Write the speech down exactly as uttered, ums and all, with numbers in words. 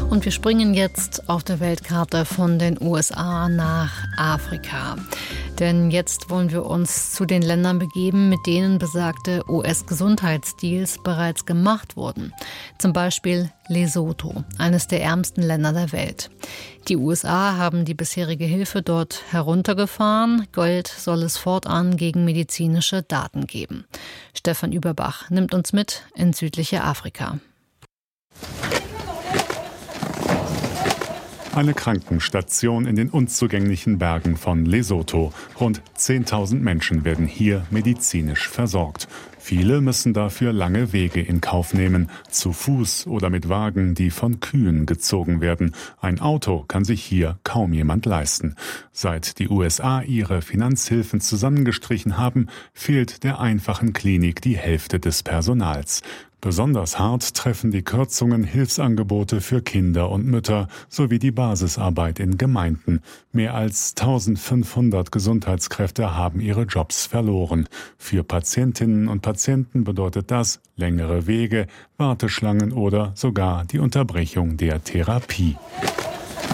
Und wir springen jetzt auf der Weltkarte von den U S A nach Afrika. Denn jetzt wollen wir uns zu den Ländern begeben, mit denen besagte U S-Gesundheitsdeals bereits gemacht wurden. Zum Beispiel Lesotho, eines der ärmsten Länder der Welt. Die U S A haben die bisherige Hilfe dort heruntergefahren. Geld soll es fortan gegen medizinische Daten geben. Stefan Überbach nimmt uns mit in südliche Afrika. Eine Krankenstation in den unzugänglichen Bergen von Lesotho. Rund zehntausend Menschen werden hier medizinisch versorgt. Viele müssen dafür lange Wege in Kauf nehmen, zu Fuß oder mit Wagen, die von Kühen gezogen werden. Ein Auto kann sich hier kaum jemand leisten. Seit die U S A ihre Finanzhilfen zusammengestrichen haben, fehlt der einfachen Klinik die Hälfte des Personals. Besonders hart treffen die Kürzungen Hilfsangebote für Kinder und Mütter sowie die Basisarbeit in Gemeinden. Mehr als eintausendfünfhundert Gesundheitskräfte haben ihre Jobs verloren. Für Patientinnen und Patienten bedeutet das längere Wege, Warteschlangen oder sogar die Unterbrechung der Therapie.